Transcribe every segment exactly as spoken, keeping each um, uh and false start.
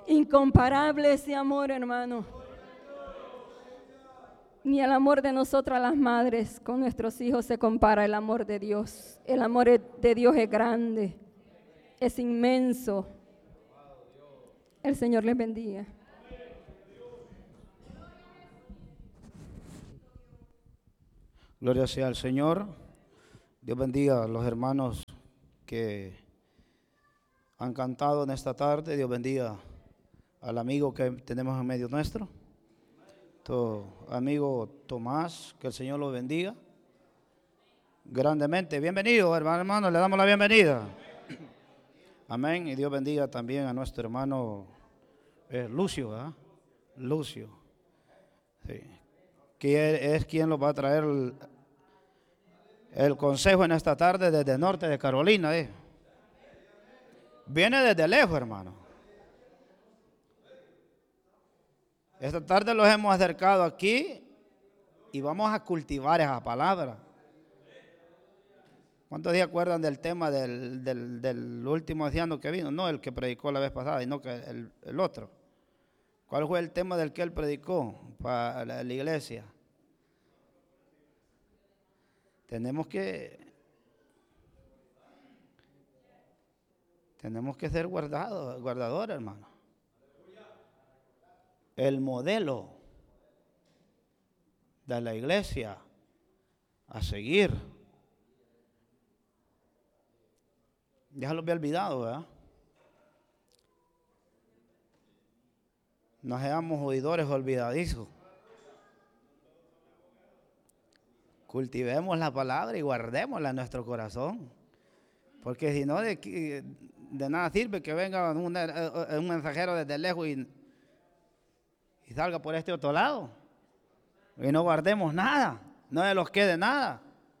Incomparable ese amor, hermano. Ni el amor de nosotras las madres con nuestros hijos se compara el amor de Dios. El amor de Dios es grande, es inmenso. El Señor les bendiga. Gloria sea al Señor. Dios bendiga a los hermanos que han cantado en esta tarde. Dios bendiga al amigo que tenemos en medio nuestro, tu amigo Tomás, que el Señor lo bendiga grandemente. Bienvenido, hermano, hermano, le damos la bienvenida. Amén. Y Dios bendiga también a nuestro hermano eh, Lucio, ¿verdad? Lucio, sí, que es quien nos va a traer el, el consejo en esta tarde desde el norte de Carolina. ¿eh? Viene desde lejos, hermano. Esta tarde los hemos acercado aquí y vamos a cultivar esa palabra. ¿Cuántos días acuerdan del tema del, del, del último anciano que vino? No el que predicó la vez pasada, sino que el, el otro. ¿Cuál fue el tema del que él predicó para la, la iglesia? Tenemos que tenemos que ser guardados, guardadores, hermano. El modelo de la iglesia a seguir. Ya se lo había olvidado, ¿verdad? No seamos oidores olvidadizos. Cultivemos la palabra y guardémosla en nuestro corazón. Porque si no, de, de nada sirve que venga un, un mensajero desde lejos y, y salga por este otro lado. Y no guardemos nada, no se nos quede nada.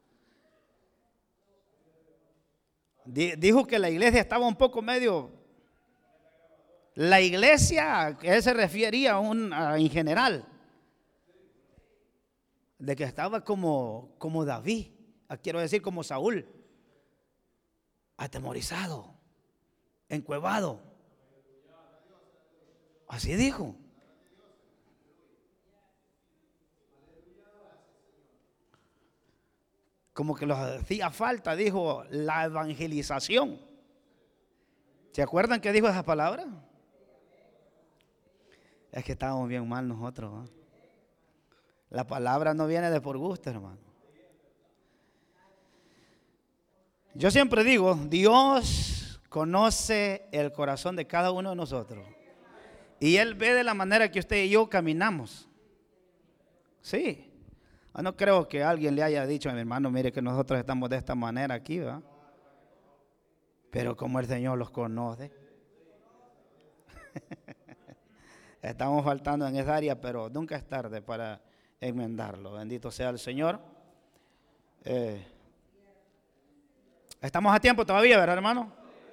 Dijo que la iglesia estaba un poco medio... La iglesia, a que él se refería a un, a, en general, de que estaba como, como David, quiero decir como Saúl, atemorizado, encuevado. Así dijo. Como que les hacía falta, dijo, la evangelización. ¿Se acuerdan que dijo esa palabra? Es que estábamos bien mal nosotros, ¿no? La palabra no viene de por gusto, hermano. Yo siempre digo, Dios conoce el corazón de cada uno de nosotros. Y Él ve de la manera que usted y yo caminamos. Sí. No creo que alguien le haya dicho a mi hermano, mire que nosotros estamos de esta manera aquí, ¿verdad? Pero como el Señor los conoce. Estamos faltando en esa área, pero nunca es tarde para enmendarlo. Bendito sea el Señor. Eh, estamos a tiempo todavía, ¿verdad, hermano?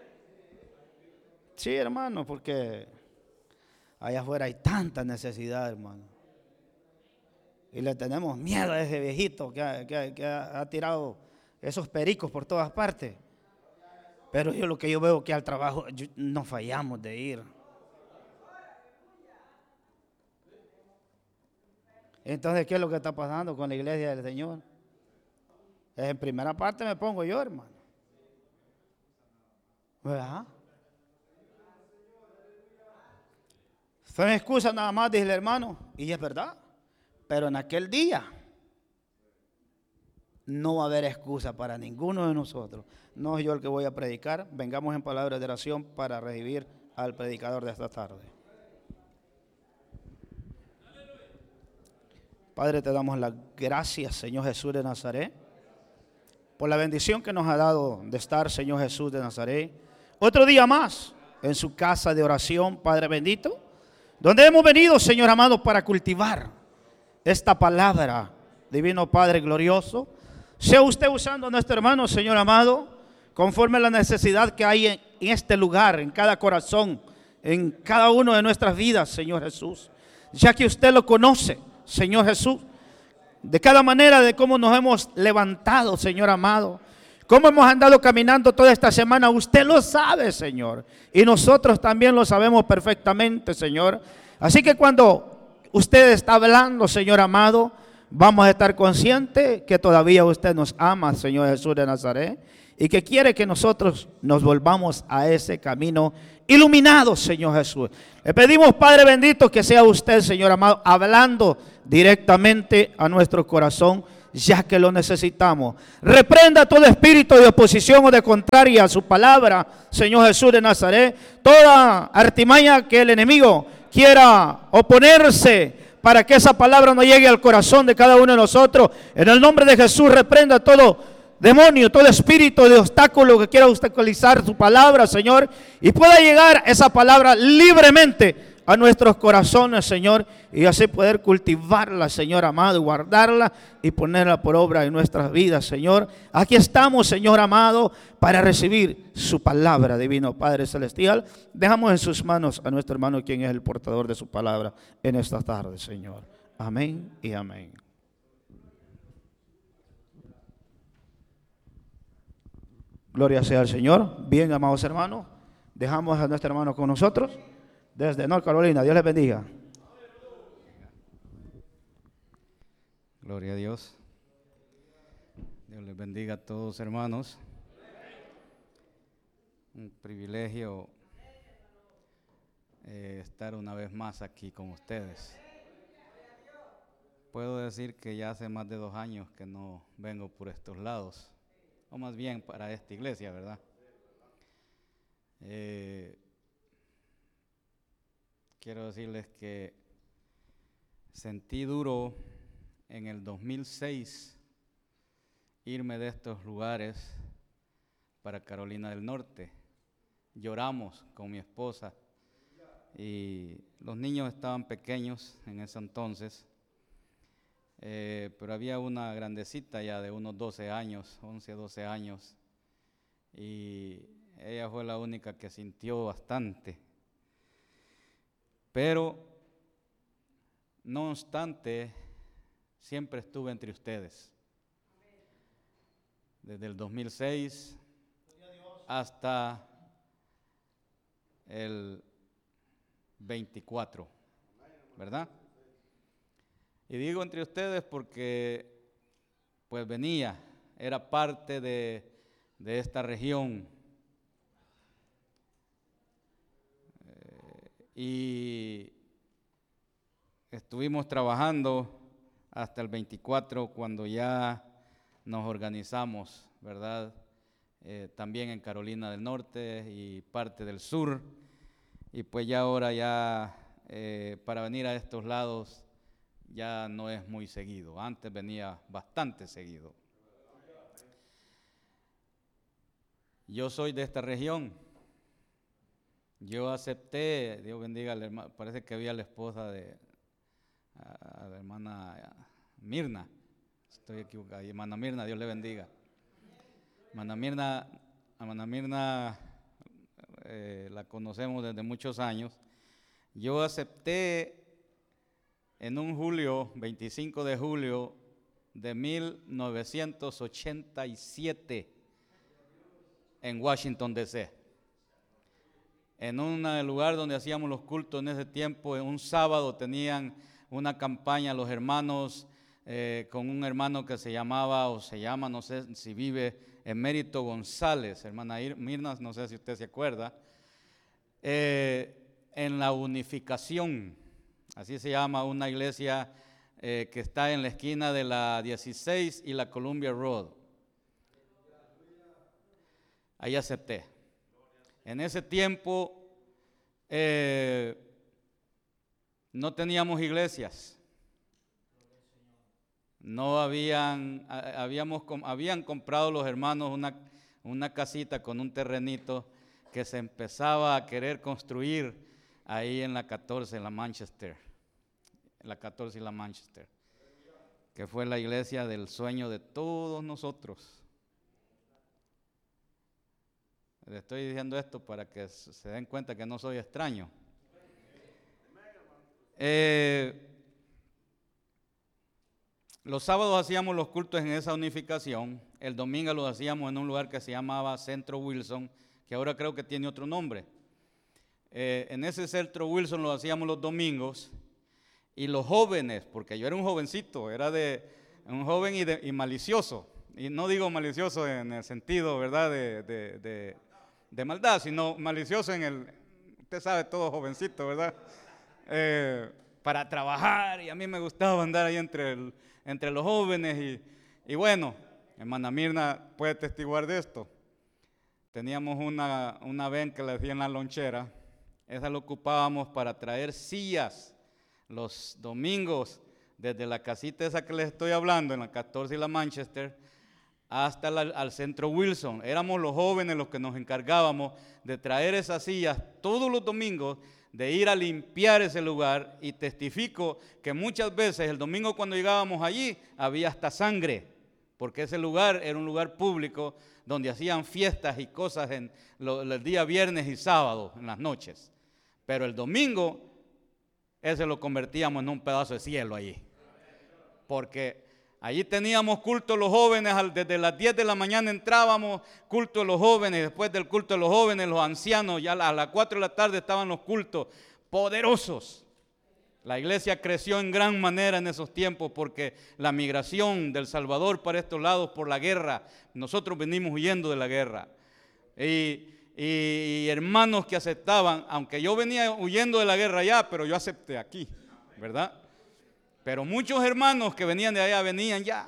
Sí, hermano, porque allá afuera hay tanta necesidad, hermano. Y le tenemos miedo a ese viejito que ha, que, que ha, ha tirado esos pericos por todas partes. Pero yo lo que yo veo que al trabajo yo, no fallamos de ir. Entonces, ¿qué es lo que está pasando con la iglesia del Señor? En primera parte me pongo yo, hermano. ¿Verdad? Son excusas nada más, dice el hermano, y es verdad. Pero en aquel día no va a haber excusa para ninguno de nosotros. No soy yo el que voy a predicar. Vengamos en palabras de oración para recibir al predicador de esta tarde. Padre, te damos las gracias, Señor Jesús de Nazaret, por la bendición que nos ha dado de estar, Señor Jesús de Nazaret, otro día más en su casa de oración, Padre bendito, donde hemos venido, Señor amado, para cultivar esta palabra, divino Padre glorioso. Sea usted usando a nuestro hermano, Señor amado, conforme a la necesidad que hay en, en este lugar, en cada corazón, en cada uno de nuestras vidas, Señor Jesús, ya que usted lo conoce, Señor Jesús, de cada manera de cómo nos hemos levantado, Señor amado, cómo hemos andado caminando toda esta semana, usted lo sabe, Señor. Y nosotros también lo sabemos perfectamente, Señor. Así que cuando usted está hablando, Señor amado, vamos a estar conscientes que todavía usted nos ama, Señor Jesús de Nazaret, y que quiere que nosotros nos volvamos a ese camino iluminado, Señor Jesús. Le pedimos, Padre bendito, que sea usted, Señor amado, hablando directamente a nuestro corazón, ya que lo necesitamos. Reprenda todo espíritu de oposición o de contraria a su palabra, Señor Jesús de Nazaret. Toda artimaña que el enemigo quiera oponerse para que esa palabra no llegue al corazón de cada uno de nosotros, en el nombre de Jesús, reprenda todo demonio, todo espíritu de obstáculo que quiera obstaculizar su palabra, Señor, y pueda llegar esa palabra libremente a nuestros corazones, Señor, y así poder cultivarla, Señor amado, guardarla y ponerla por obra en nuestras vidas, Señor. Aquí estamos, Señor amado, para recibir su palabra, divino Padre Celestial. Dejamos en sus manos a nuestro hermano, quien es el portador de su palabra en esta tarde, Señor. Amén y amén. Gloria sea al Señor. Bien, amados hermanos, dejamos a nuestro hermano con nosotros desde North Carolina. Dios les bendiga. Gloria a Dios. Dios les bendiga a todos, hermanos. Un privilegio eh, estar una vez más aquí con ustedes. Puedo decir que ya hace más de dos años que no vengo por estos lados, o más bien para esta iglesia, ¿verdad? Eh, quiero decirles que sentí duro en el dos mil seis irme de estos lugares para Carolina del Norte. Lloramos con mi esposa y los niños estaban pequeños en ese entonces, eh, pero había una grandecita ya de unos doce años, once, doce años, y ella fue la única que sintió bastante. Pero, no obstante, siempre estuve entre ustedes. Desde el dos mil seis hasta el veinticuatro, ¿verdad? Y digo entre ustedes porque pues venía, era parte de, de esta región. Eh, y estuvimos trabajando hasta el veinticuatro, cuando ya nos organizamos, ¿verdad? Eh, también en Carolina del Norte y parte del sur. Y pues ya ahora ya eh, para venir a estos lados ya no es muy seguido. Antes venía bastante seguido. Yo soy de esta región. Yo acepté, Dios bendiga, al hermano, parece que había la esposa de a la hermana Mirna, estoy equivocado, hermana Mirna, Dios le bendiga. Hermana Mirna, hermana Mirna eh, la conocemos desde muchos años. Yo acepté en un julio, veinticinco de julio de mil novecientos ochenta y siete, en Washington, D C, en un lugar donde hacíamos los cultos en ese tiempo. En un sábado tenían una campaña los hermanos, eh, con un hermano que se llamaba, o se llama, no sé si vive, Emérito González, hermana Mirna, no sé si usted se acuerda, eh, en la Unificación, así se llama, una iglesia eh, que está en la esquina de la dieciséis y la Columbia Road. Ahí acepté. En ese tiempo eh, no teníamos iglesias, no habían, habíamos, habían comprado los hermanos una, una casita con un terrenito que se empezaba a querer construir ahí en la catorce, en la Manchester, en la catorce y la Manchester, que fue la iglesia del sueño de todos nosotros. Le estoy diciendo esto para que se den cuenta que no soy extraño. Eh, los sábados hacíamos los cultos en esa unificación el domingo lo hacíamos en un lugar que se llamaba Centro Wilson, que ahora creo que tiene otro nombre. Eh, en ese Centro Wilson lo hacíamos los domingos, y los jóvenes, porque yo era un jovencito, era de un joven y, de, y malicioso, y no digo malicioso en el sentido, ¿verdad?, de, de, de, de maldad, sino malicioso en el, usted sabe, todo jovencito, ¿verdad?, eh, para trabajar, y a mí me gustaba andar ahí entre, el, entre los jóvenes, y, y bueno, hermana Mirna puede testiguar de esto. Teníamos una, una ven que le decían la lonchera, esa la ocupábamos para traer sillas los domingos, desde la casita esa que les estoy hablando, en la catorce y la Manchester, hasta la, al Centro Wilson. Éramos los jóvenes los que nos encargábamos de traer esas sillas todos los domingos, de ir a limpiar ese lugar, y testifico que muchas veces el domingo cuando llegábamos allí había hasta sangre, porque ese lugar era un lugar público donde hacían fiestas y cosas en lo, el día viernes y sábado, en las noches. Pero el domingo, ese lo convertíamos en un pedazo de cielo allí. Porque allí teníamos culto de los jóvenes, desde las diez de la mañana entrábamos, culto de los jóvenes, después del culto de los jóvenes, los ancianos, ya a las cuatro de la tarde estaban los cultos poderosos. La iglesia creció en gran manera en esos tiempos porque la migración del Salvador para estos lados por la guerra, nosotros venimos huyendo de la guerra. Y, y, y hermanos que aceptaban, aunque yo venía huyendo de la guerra allá, pero yo acepté aquí, ¿verdad? Pero muchos hermanos que venían de allá venían ya.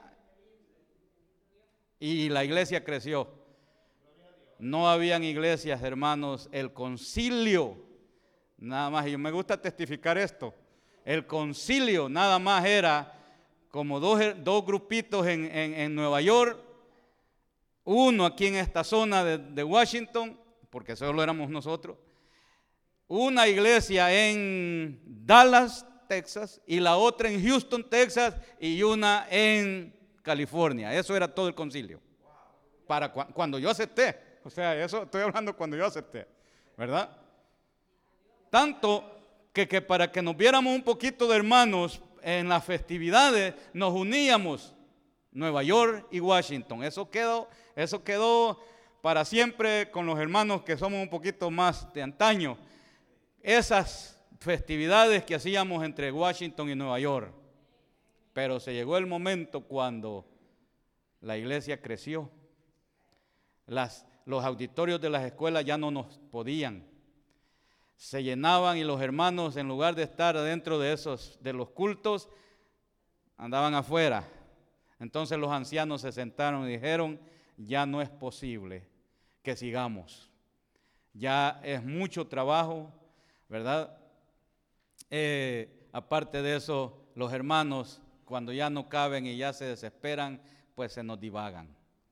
Y la iglesia creció. No habían iglesias, hermanos, el concilio, nada más, y yo me gusta testificar esto. El concilio nada más era como dos, dos grupitos en, en, en Nueva York, uno aquí en esta zona de, de Washington, porque solo éramos nosotros, una iglesia en Dallas, Texas, y la otra en Houston, Texas, y una en California. Eso era todo el concilio. Para cu cuando yo acepté, o sea, eso estoy hablando cuando yo acepté, ¿verdad? Tanto Que, que para que nos viéramos un poquito de hermanos en las festividades, nos uníamos Nueva York y Washington. Eso quedó, eso quedó para siempre con los hermanos que somos un poquito más de antaño. Esas festividades que hacíamos entre Washington y Nueva York. Pero se llegó el momento cuando la iglesia creció. Las, los auditorios de las escuelas ya no nos podían. Se llenaban y los hermanos, en lugar de estar dentro de esos, de los cultos, andaban afuera. Entonces los ancianos se sentaron y dijeron, ya no es posible que sigamos. Ya es mucho trabajo, ¿verdad? Eh, aparte de eso, los hermanos, cuando ya no caben y ya se desesperan, pues se nos divagan.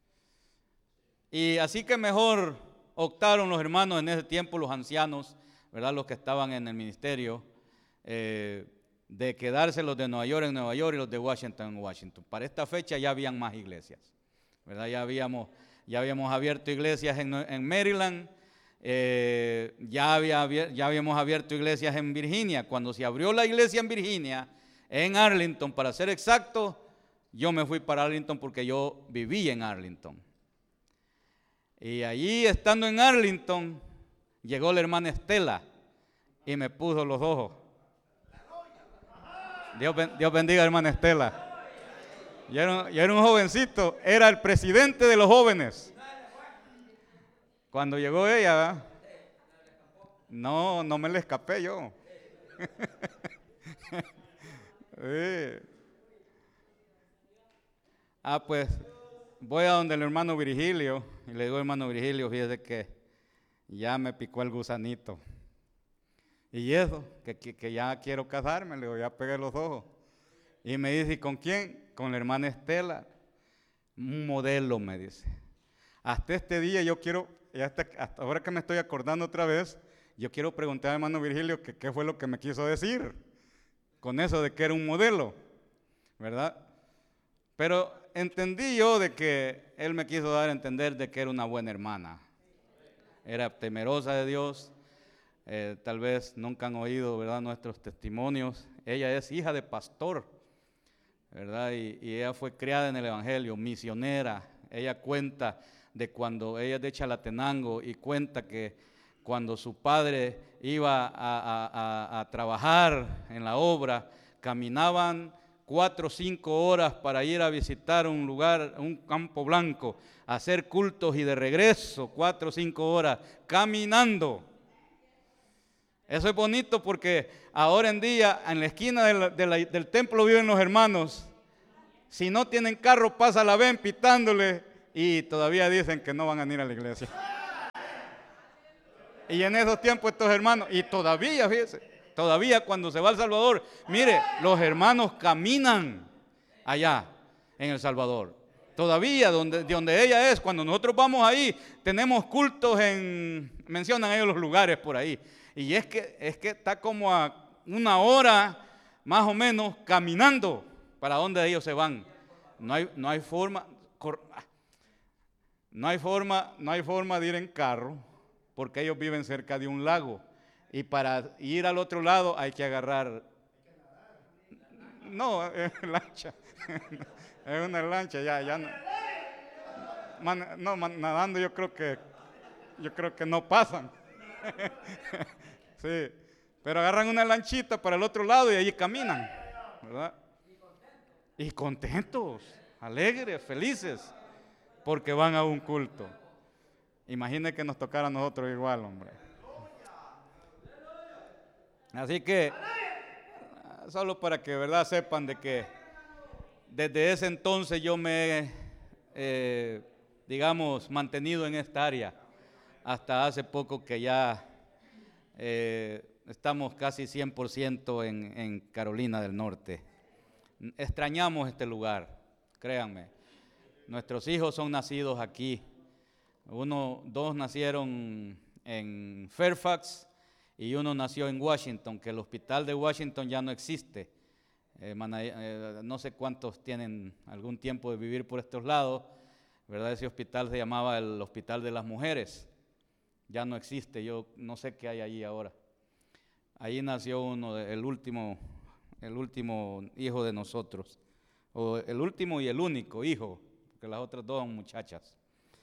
Y así que mejor optaron los hermanos en ese tiempo, los ancianos, ¿verdad?, los que estaban en el ministerio, eh, de quedarse los de Nueva York en Nueva York y los de Washington en Washington. Para esta fecha ya habían más iglesias, ¿verdad? Ya habíamos, ya habíamos abierto iglesias en, en Maryland, eh, ya, había, ya habíamos abierto iglesias en Virginia. Cuando se abrió la iglesia en Virginia, en Arlington, para ser exacto, yo me fui para Arlington porque yo vivía en Arlington. Y allí, estando en Arlington, llegó la hermana Estela y me puso los ojos. Dios, Dios bendiga a hermana Estela. Yo era, yo era un jovencito, era el presidente de los jóvenes. Cuando llegó ella, ¿verdad? no, no me le escapé yo. Sí. Ah, pues voy a donde el hermano Virgilio y le digo, hermano Virgilio, fíjese que ya me picó el gusanito. Y eso, que, que, que ya quiero casarme, le digo, ya pegué los ojos. Y me dice, ¿y con quién? Con la hermana Estela. Un modelo, me dice. Hasta este día yo quiero, y hasta, hasta ahora que me estoy acordando otra vez, yo quiero preguntar al hermano Virgilio que qué fue lo que me quiso decir con eso de que era un modelo, ¿verdad? Pero entendí yo de que él me quiso dar a entender de que era una buena hermana. Era temerosa de Dios, eh, tal vez nunca han oído, ¿verdad?, nuestros testimonios. Ella es hija de pastor, ¿verdad? Y, y ella fue criada en el Evangelio, misionera ella cuenta de cuando ella es de Chalatenango y cuenta que cuando su padre iba a, a, a, a trabajar en la obra, caminaban cuatro o cinco horas para ir a visitar un lugar, un campo blanco, a hacer cultos y de regreso cuatro o cinco horas caminando. Eso es bonito porque ahora en día en la esquina de la, de la, del templo viven los hermanos. Si no tienen carro, pasa la ven pitándole y todavía dicen que no van a ir a la iglesia. Y en esos tiempos estos hermanos, y todavía, fíjese, todavía cuando se va a El Salvador, mire, los hermanos caminan allá en El Salvador. Todavía donde, de donde ella es, cuando nosotros vamos ahí, tenemos cultos en, mencionan ellos los lugares por ahí. Y es que, es que está como a una hora más o menos caminando para donde ellos se van. No hay, no hay forma, no hay forma, no hay forma de ir en carro porque ellos viven cerca de un lago. Y para ir al otro lado hay que agarrar, no, es lancha, es una lancha, ya, ya no, man, no man, nadando yo creo que, yo creo que no pasan. Sí, pero agarran una lanchita para el otro lado y allí caminan, ¿verdad? Y contentos, alegres, felices, porque van a un culto. Imaginen que nos tocara a nosotros igual, hombre. Así que, solo para que, ¿verdad?, sepan de que desde ese entonces yo me he, eh, digamos, mantenido en esta área, hasta hace poco que ya eh, estamos casi cien por ciento en, en Carolina del Norte. Extrañamos este lugar, créanme. Nuestros hijos son nacidos aquí. Uno, dos nacieron en Fairfax y uno nació en Washington, que el hospital de Washington ya no existe. Eh, eh, no sé cuántos tienen algún tiempo de vivir por estos lados, ¿verdad? Ese hospital se llamaba el Hospital de las Mujeres. Ya no existe, yo no sé qué hay allí ahora. Ahí nació uno, el último, el último hijo de nosotros, o el último y el único hijo, porque las otras dos son muchachas.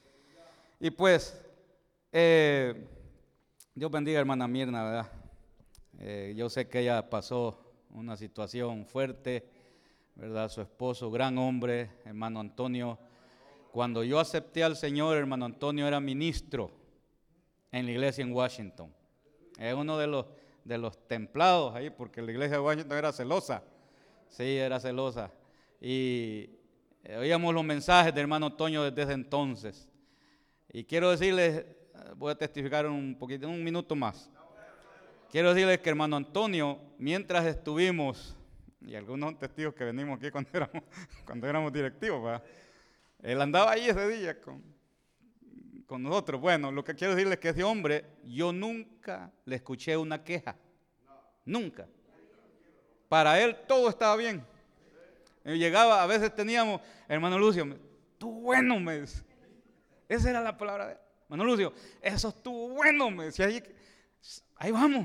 Y pues, eh, Dios bendiga a hermana Mirna, ¿verdad? Eh, yo sé que ella pasó una situación fuerte, ¿verdad? Su esposo, gran hombre, hermano Antonio. Cuando yo acepté al Señor, hermano Antonio era ministro en la iglesia en Washington. Es uno de los, de los templados ahí, porque la iglesia de Washington era celosa. Sí, era celosa. Y oíamos los mensajes de hermano Antonio desde ese entonces. Y quiero decirles, voy a testificar un poquito, un minuto más. Quiero decirles que hermano Antonio, mientras estuvimos, y algunos son testigos que venimos aquí cuando éramos, cuando éramos directivos, ¿verdad? Él andaba ahí ese día con, con nosotros. Bueno, lo que quiero decirles es que ese hombre, yo nunca le escuché una queja. Nunca. Para él todo estaba bien. Él llegaba, a veces teníamos, hermano Lucio, tú bueno, me dice. Esa era la palabra de él. Hermano Lucio, eso estuvo bueno, me decía. Ahí, ahí vamos.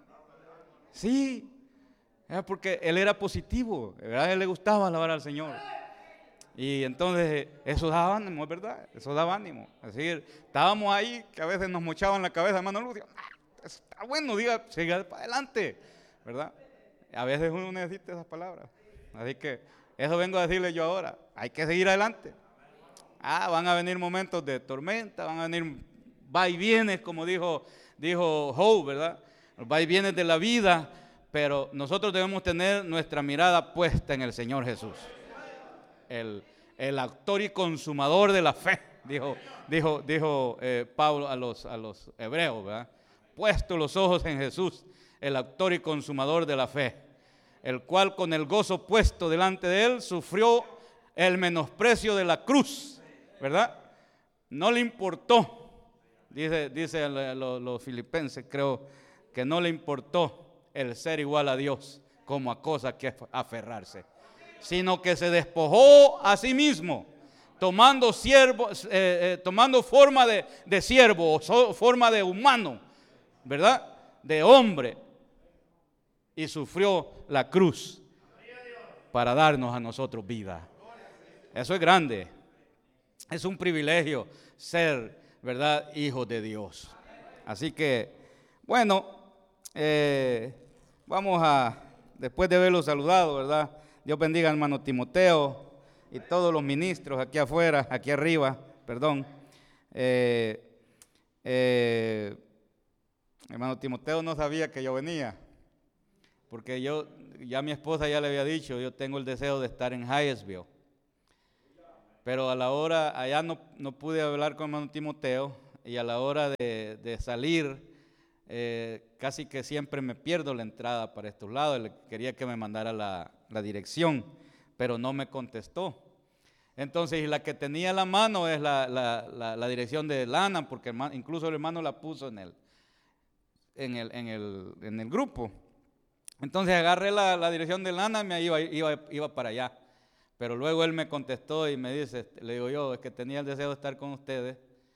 Sí, era porque él era positivo, ¿verdad? A él le gustaba alabar al Señor. Y entonces eso daba ánimo, es verdad, eso daba ánimo. Así que estábamos ahí, que a veces nos mochaban la cabeza, hermano Lucio, ah, está bueno, diga, siga para adelante, ¿verdad? A veces uno necesita esas palabras. Así que eso vengo a decirle yo ahora, hay que seguir adelante. Ah, van a venir momentos de tormenta, van a venir va y vienes, como dijo, dijo Job, ¿verdad? Va y vienes de la vida, pero nosotros debemos tener nuestra mirada puesta en el Señor Jesús. El, el autor y consumador de la fe, dijo, dijo, dijo eh, Pablo a los, a los hebreos, ¿verdad? Puesto los ojos en Jesús, el autor y consumador de la fe, el cual con el gozo puesto delante de él sufrió el menosprecio de la cruz, ¿verdad? No le importó, dice, dice los, los filipenses, creo, que no le importó el ser igual a Dios como a cosa que aferrarse, sino que se despojó a sí mismo, tomando, siervo, eh, eh, tomando forma de, de siervo, o so, forma de humano, ¿verdad? De hombre, y sufrió la cruz para darnos a nosotros vida. Eso es grande. es un privilegio ser, ¿verdad?, hijo de Dios. Así que, bueno, eh, vamos a, después de haberlos saludado, ¿verdad? Dios bendiga al hermano Timoteo y todos los ministros aquí afuera, aquí arriba, perdón. Eh, eh, hermano Timoteo no sabía que yo venía, porque yo, ya mi esposa ya le había dicho, yo tengo el deseo de estar en Hyattsville. Pero a la hora, allá no, no pude hablar con hermano Timoteo, y a la hora de, de salir, eh, casi que siempre me pierdo la entrada para estos lados. Le quería que me mandara la, la dirección, pero no me contestó. Entonces, y la que tenía a la mano es la, la, la, la dirección de Lana, porque hermano, incluso el hermano la puso en el, en el, en el, en el grupo. Entonces agarré la, la dirección de Lana y me iba, iba, iba para allá. Pero luego él me contestó y me dice, le digo yo, es que tenía el deseo de estar con ustedes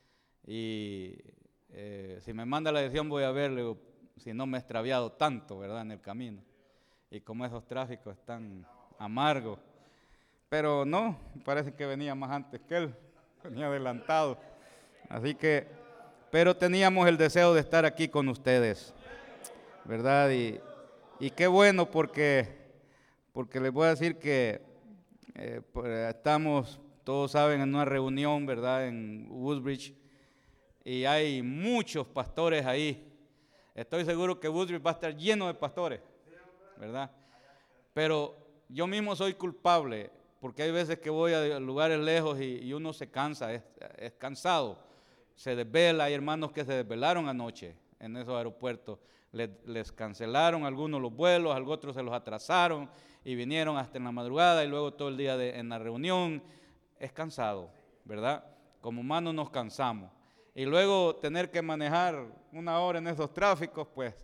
y eh, si me manda la dirección voy a ver, le digo, si no me he extraviado tanto, ¿verdad?, en el camino. Y como esos tráficos están amargos. Pero no, parece que venía más antes que él, venía adelantado. Así que, pero teníamos el deseo de estar aquí con ustedes, ¿verdad? Y, y qué bueno porque, porque les voy a decir que Eh, pues estamos, todos saben, en una reunión, ¿verdad?, en Woodbridge, y hay muchos pastores ahí. Estoy seguro que Woodbridge va a estar lleno de pastores, ¿verdad? Pero yo mismo soy culpable, porque hay veces que voy a lugares lejos y, y uno se cansa, es, es cansado, se desvela. Hay hermanos que se desvelaron anoche en esos aeropuertos, les, les cancelaron algunos los vuelos, algunos otros se los atrasaron, y vinieron hasta en la madrugada y luego todo el día de, en la reunión. Es cansado, ¿verdad? Como humanos nos cansamos. Y luego tener que manejar una hora en esos tráficos, pues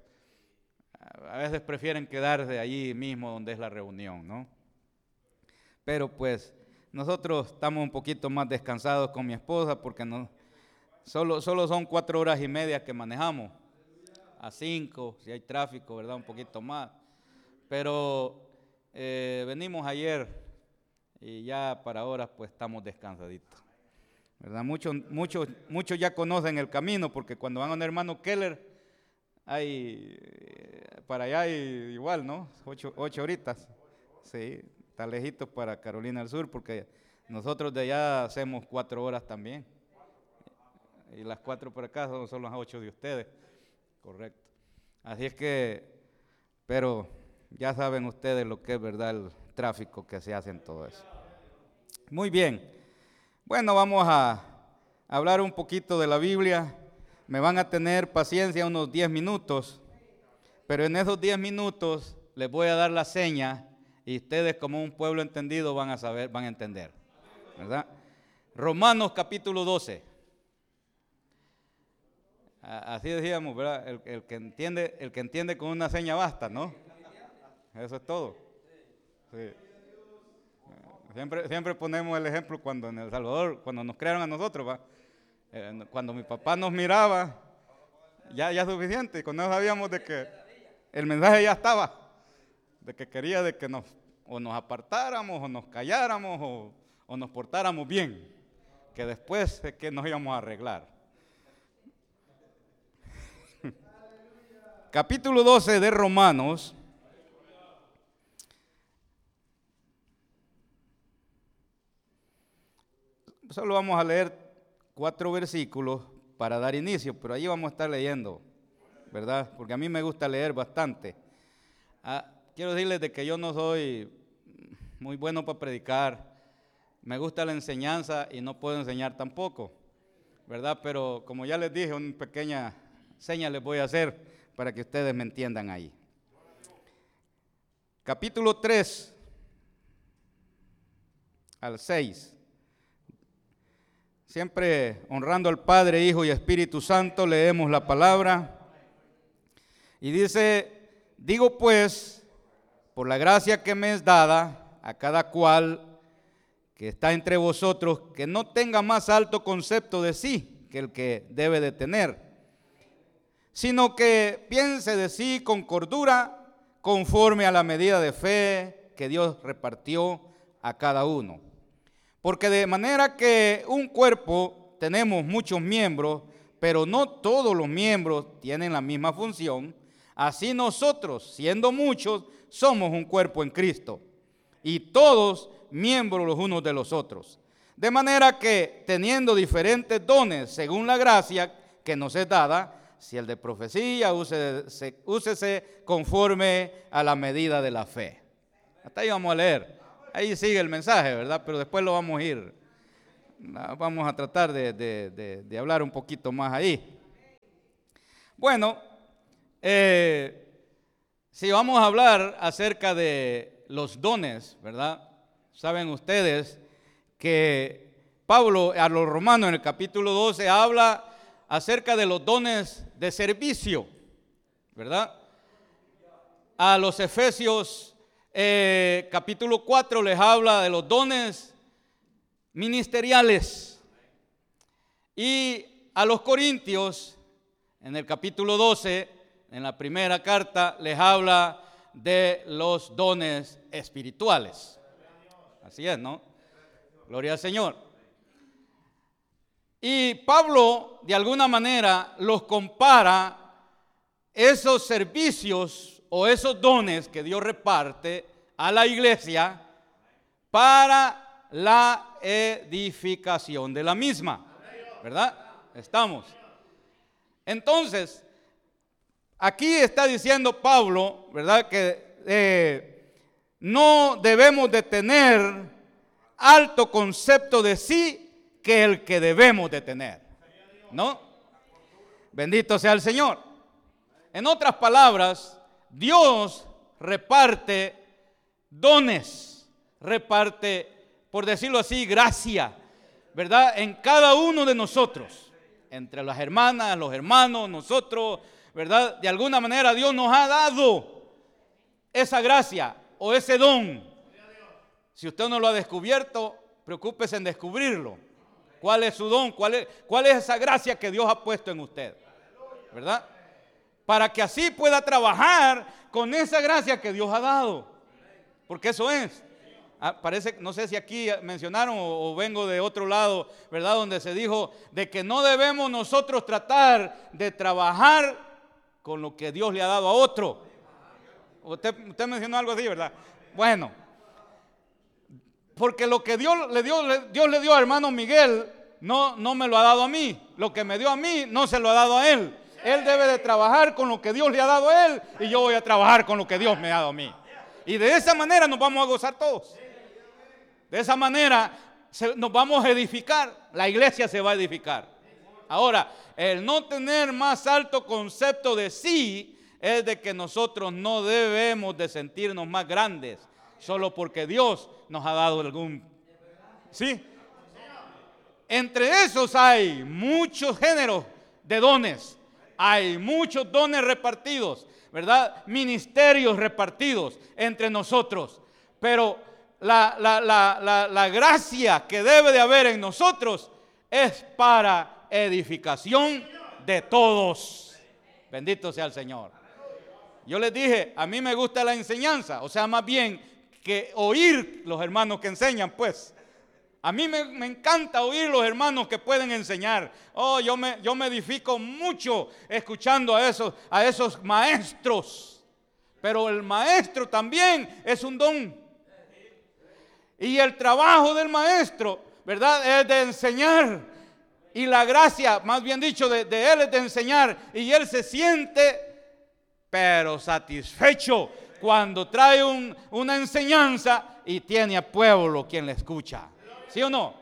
a veces prefieren quedarse allí mismo donde es la reunión, ¿no? Pero pues nosotros estamos un poquito más descansados con mi esposa porque no, solo, solo son cuatro horas y media que manejamos, a cinco, si hay tráfico, ¿verdad? Un poquito más. Pero Eh, venimos ayer y ya para ahora pues estamos descansaditos, ¿verdad? Muchos, muchos, muchos ya conocen el camino porque cuando van a un hermano Keller, hay, para allá hay igual, ¿no? Ocho, ocho horitas, sí, está lejitos para Carolina del Sur porque nosotros de allá hacemos cuatro horas también y las cuatro por acá son, son las ocho de ustedes, correcto. Así es que, pero ya saben ustedes lo que es, ¿verdad?, el tráfico que se hace en todo eso. Muy bien. Bueno, vamos a hablar un poquito de la Biblia. Me van a tener paciencia unos diez minutos, pero en esos diez minutos les voy a dar la seña y ustedes como un pueblo entendido van a saber, van a entender, ¿verdad? Romanos capítulo doce. Así decíamos, ¿verdad? El, el que entiende, el que entiende con una seña basta, ¿no? Eso es todo. Sí. Siempre, siempre ponemos el ejemplo cuando en El Salvador, cuando nos crearon a nosotros, ¿va? Eh, cuando mi papá nos miraba, ya ya suficiente, cuando sabíamos de que el mensaje ya estaba, de que quería de que nos, o nos apartáramos, o nos calláramos, o, o nos portáramos bien, que después es que nos íbamos a arreglar. Capítulo doce de Romanos. Solo vamos a leer cuatro versículos para dar inicio, pero ahí vamos a estar leyendo, ¿verdad? Porque a mí me gusta leer bastante. Ah, quiero decirles de que yo no soy muy bueno para predicar, me gusta la enseñanza y no puedo enseñar tampoco, ¿verdad? Pero como ya les dije, una pequeña seña les voy a hacer para que ustedes me entiendan ahí. Capítulo tres al seis. Siempre honrando al Padre, Hijo y Espíritu Santo, leemos la palabra. Y dice, digo pues, por la gracia que me es dada a cada cual que está entre vosotros, que no tenga más alto concepto de sí que el que debe de tener, sino que piense de sí con cordura, conforme a la medida de fe que Dios repartió a cada uno. Porque de manera que un cuerpo tenemos muchos miembros, pero no todos los miembros tienen la misma función, así nosotros, siendo muchos, somos un cuerpo en Cristo, y todos miembros los unos de los otros. De manera que, teniendo diferentes dones según la gracia que nos es dada, si el de profecía, úsese, úsese conforme a la medida de la fe. Hasta ahí vamos a leer. Ahí sigue el mensaje, ¿verdad? Pero después lo vamos a ir, vamos a tratar de, de, de, de hablar un poquito más ahí. Bueno, eh, si vamos a hablar acerca de los dones, ¿verdad? Saben ustedes que Pablo a los romanos en el capítulo doce habla acerca de los dones de servicio, ¿verdad? A los efesios eh, capítulo cuatro les habla de los dones ministeriales, y a los corintios en el capítulo doce, en la primera carta, les habla de los dones espirituales. Así es, ¿no? Gloria al Señor. Y Pablo, de alguna manera, los compara, esos servicios o esos dones que Dios reparte a la iglesia para la edificación de la misma, ¿verdad? Estamos. Entonces, aquí está diciendo Pablo, ¿verdad?, que eh, no debemos de tener alto concepto de sí que el que debemos de tener, ¿no? Bendito sea el Señor. En otras palabras, Dios reparte dones, reparte, por decirlo así, gracia, ¿verdad?, en cada uno de nosotros, entre las hermanas, los hermanos, nosotros, ¿verdad? De alguna manera Dios nos ha dado esa gracia o ese don. Si usted no lo ha descubierto, preocúpese en descubrirlo. ¿Cuál es su don? ¿Cuál es, cuál es esa gracia que Dios ha puesto en usted? ¿Verdad? Para que así pueda trabajar con esa gracia que Dios ha dado. Porque eso es. Ah, parece, no sé si aquí mencionaron o, o vengo de otro lado, ¿verdad? Donde se dijo de que no debemos nosotros tratar de trabajar con lo que Dios le ha dado a otro. Usted, usted mencionó algo así, ¿verdad? Bueno, porque lo que Dios le dio, Dios le dio a hermano Miguel, no, no me lo ha dado a mí. Lo que me dio a mí, no se lo ha dado a él. Él debe de trabajar con lo que Dios le ha dado a él, y yo voy a trabajar con lo que Dios me ha dado a mí. Y de esa manera nos vamos a gozar todos. De esa manera se, nos vamos a edificar. La iglesia se va a edificar. Ahora, el no tener más alto concepto de sí es de que nosotros no debemos de sentirnos más grandes solo porque Dios nos ha dado algún. ¿Sí? Entre esos hay muchos géneros de dones. Hay muchos dones repartidos, ¿verdad? Ministerios repartidos entre nosotros. Pero la, la, la, la, la gracia que debe de haber en nosotros es para edificación de todos. Bendito sea el Señor. Yo les dije, a mí me gusta la enseñanza, o sea, más bien que oír los hermanos que enseñan, pues. A mí me, me encanta oír los hermanos que pueden enseñar. Oh, yo me, yo me edifico mucho escuchando a esos, a esos maestros. Pero el maestro también es un don. Y el trabajo del maestro, ¿verdad?, es de enseñar. Y la gracia, más bien dicho, de, de él es de enseñar. Y él se siente, pero satisfecho cuando trae un, una enseñanza y tiene a pueblo quien le escucha. ¿Sí o no?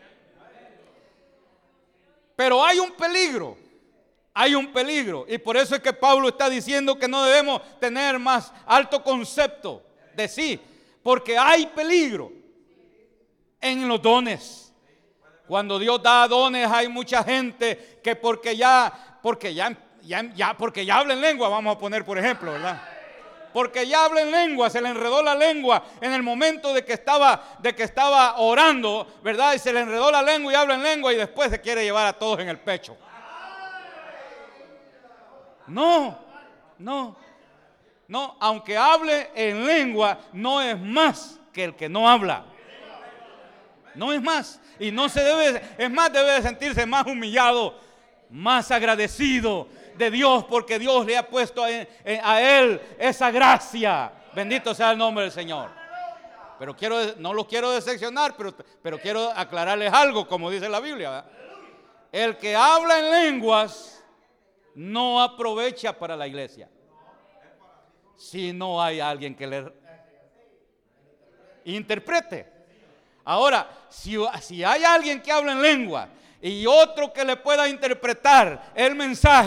Pero hay un peligro, hay un peligro. Y por eso es que Pablo está diciendo que no debemos tener más alto concepto de sí. Porque hay peligro en los dones. Cuando Dios da dones, hay mucha gente que porque ya, porque ya, ya, ya, porque ya habla en lengua, vamos a poner por ejemplo, ¿verdad? Porque ya habla en lengua, se le enredó la lengua en el momento de que estaba, de que estaba orando, ¿verdad? Y se le enredó la lengua y habla en lengua y después se quiere llevar a todos en el pecho. No, no, no, aunque hable en lengua, no es más que el que no habla. No es más. Y no se debe, es más, debe de sentirse más humillado, más agradecido de Dios, porque Dios le ha puesto a, a él esa gracia. Bendito sea el nombre del Señor. Pero quiero, no lo quiero decepcionar, pero, pero quiero aclararles algo, como dice la Biblia, ¿verdad? El que habla en lenguas no aprovecha para la iglesia si no hay alguien que le interprete. Ahora, si, si hay alguien que habla en lengua y otro que le pueda interpretar el mensaje,